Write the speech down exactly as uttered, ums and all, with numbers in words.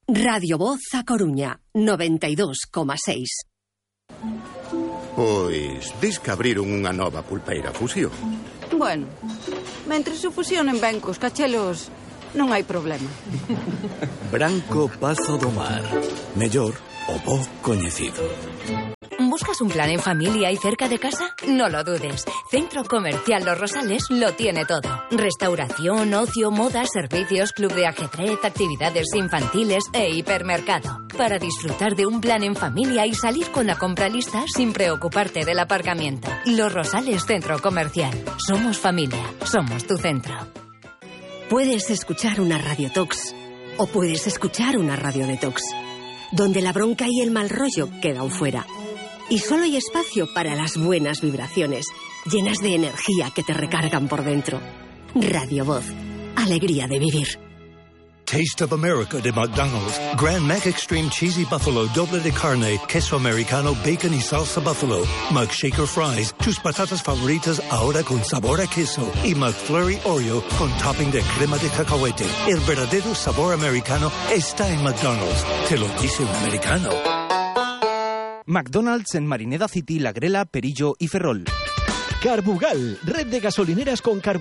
Radio Voz a Coruña, noventa e dous coma seis. Pois, dis que abriron unha nova pulpeira fusión. Bueno, mentre se fusionen ben cos cachelos, non hai problema. Branco Pazo do Mar. Mellor o bo coñecido. ¿Buscas un plan en familia y cerca de casa? No lo dudes. Centro Comercial Los Rosales lo tiene todo. Restauración, ocio, moda, servicios, club de ajedrez, actividades infantiles e hipermercado. Para disfrutar de un plan en familia y salir con la compra lista sin preocuparte del aparcamiento. Los Rosales Centro Comercial. Somos familia. Somos tu centro. Puedes escuchar una radiotox o puedes escuchar una radio detox, donde la bronca y el mal rollo quedan fuera. Y solo hay espacio para las buenas vibraciones, llenas de energía que te recargan por dentro. Radio Voz. Alegría de vivir. Taste of America de McDonald's. Grand Mac Extreme Cheesy Buffalo, doble de carne, queso americano, bacon y salsa buffalo. McShaker Fries, tus patatas favoritas ahora con sabor a queso. Y McFlurry Oreo con topping de crema de cacahuete. El verdadero sabor americano está en McDonald's. Te lo dice un americano. McDonald's en Marineda City, La Grela, Perillo y Ferrol. Carbugal, red de gasolineras con carbugal.